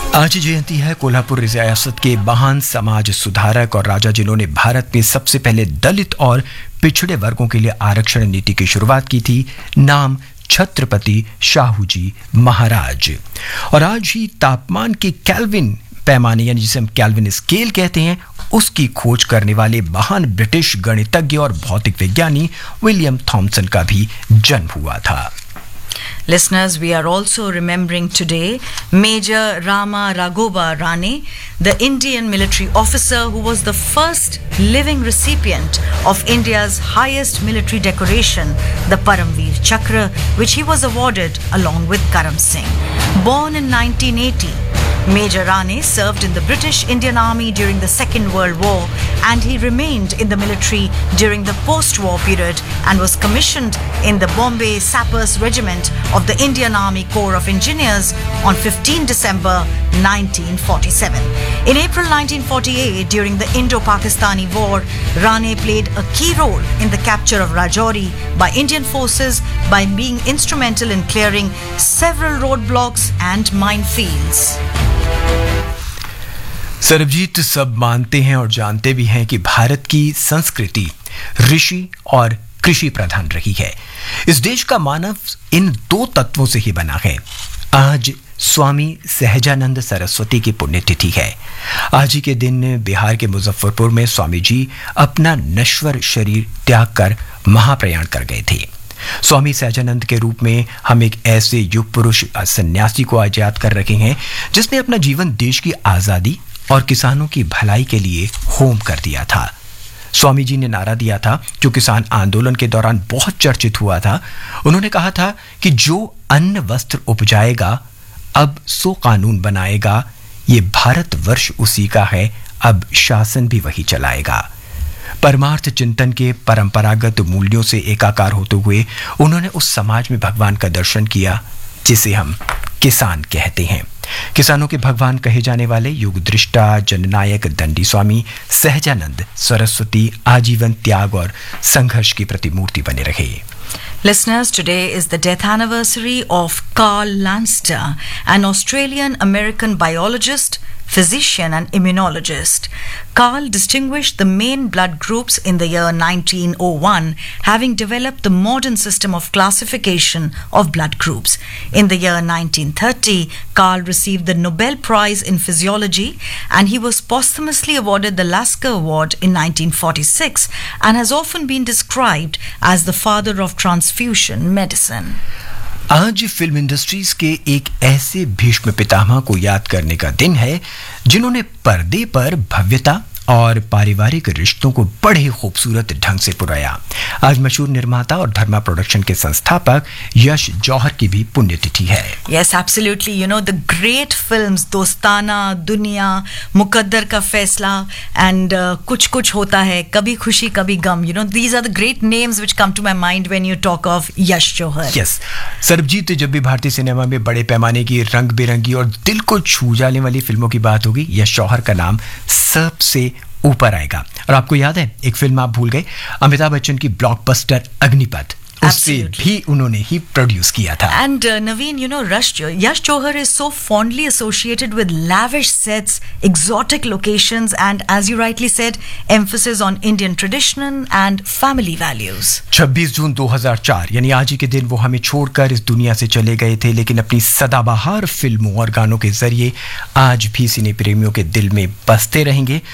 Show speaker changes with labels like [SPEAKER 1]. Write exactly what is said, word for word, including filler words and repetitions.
[SPEAKER 1] आज जयंती है कोल्हापुर रियासत के महान समाज सुधारक और राजा जिन्होंने भारत में सबसे पहले दलित और पिछड़े वर्गों के लिए आरक्षण नीति की शुरुआत की थी। नाम छत्रपति शाहूजी महाराज। और आज ही तापमान के केल्विन पैमाने यानी जिसे हम केल्विन स्केल कहते हैं उसकी खोज करने वाले महान ब्रिटिश गणितज्ञ और भौतिक विज्ञानी विलियम थॉमसन का भी जन्म हुआ था।
[SPEAKER 2] Listeners, we are also remembering today Major Rama Raghoba Rane, the Indian military officer who was the first living recipient of India's highest military decoration, the Paramveer Chakra, which he was awarded along with Karam Singh. Born in nineteen eighty, Major Rane served in the British Indian Army during the Second World War, and he remained in the military during the post-war period and was commissioned in the Bombay Sappers Regiment of the Indian Army Corps of Engineers on fifteenth December nineteen forty-seven. In April nineteen forty-eight, during the Indo-Pakistani War, Rane played a key role in the capture of Rajouri by Indian forces by being instrumental in clearing several roadblocks and minefields.
[SPEAKER 1] Sarabjit, सब मानते हैं और जानते भी हैं कि भारत की संस्कृति ऋषि और कृषि प्रधान रही है। इस देश का मानव इन दो तत्वों से ही बना है। आज स्वामी सहजानंद सरस्वती की पुण्यतिथि है। आज ही के दिन बिहार के मुजफ्फरपुर में स्वामी जी अपना नश्वर शरीर त्याग कर महाप्रयाण कर गए थे। स्वामी सहजानंद के रूप में हम एक ऐसे युग पुरुष सन्यासी को आज याद कर रहे हैं जिसने अपना जीवन देश की आजादी और किसानों की भलाई के लिए होम कर दिया था। स्वामी जी ने नारा दिया था जो किसान आंदोलन के दौरान बहुत चर्चित हुआ था। उन्होंने कहा था कि जो अन्न वस्त्र उपजाएगा अब सो कानून बनाएगा, ये भारतवर्ष उसी का है, अब शासन भी वही चलाएगा। परमार्थ चिंतन के परंपरागत मूल्यों से एकाकार होते हुए उन्होंने उस समाज में भगवान का दर्शन किया जिसे हम किसान कहते हैं। किसानों के भगवान कहे जाने वाले युग दृष्टा जननायक दंडी स्वामी सहजानंद सरस्वती आजीवन त्याग और संघर्ष की प्रतिमूर्ति बने रहे।
[SPEAKER 2] Listeners, today is the death anniversary of Carl Landster, an Australian-American biologist, physician and immunologist. Carl distinguished the main blood groups in the year nineteen oh one, having developed the modern system of classification of blood groups. In the year nineteen thirty, Carl received the Nobel Prize in Physiology, and he was posthumously awarded the Lasker Award in nineteen forty-six and has often been described as the father of transfusion medicine.
[SPEAKER 1] आज film industries के एक ऐसे भीष्म पितामह को याद करने का दिन है जिन्होंने पर्दे पर भव्यता और पारिवारिक रिश्तों को बड़े खूबसूरत ढंग से पुराया। आज मशहूर निर्माता और धर्मा प्रोडक्शन के संस्थापक यश जौहर की भी पुण्यतिथि है।
[SPEAKER 2] Yes, absolutely. You know, the great films दोस्ताना, दुनिया, मुकद्दर का फैसला and uh, कुछ कुछ होता है, कभी खुशी कभी गम. You know, these are the great names which come to my mind when you talk of Yash Johar.
[SPEAKER 1] Yes, Sarabjit, जब भी भारतीय सिनेमा में बड़े पैमाने की रंग बिरंगी और दिल को छू जाने वाली फिल्मों की बात होगी, यश जौहर का नाम सबसे ऊपर आएगा। और आपको याद है एक फिल्म आप भूल गए, अमिताभ बच्चन की ब्लॉकबस्टर अग्निपथ, उससे भी उन्होंने ही प्रोड्यूस किया था।
[SPEAKER 2] And uh, Naveen, you know, Yash Johar is so fondly associated with lavish sets, exotic locations, and as you rightly said, emphasis on Indian tradition and family values.
[SPEAKER 1] छब्बीस जून दो हज़ार चार यानी आज ही के दिन वो हमें छोड़कर इस दुनिया से चले गए थे, लेकिन अपनी सदाबहार फिल्मों और गानों के जरिए आज भी सिने प्रेमियों के दिल में बसते रहेंगे।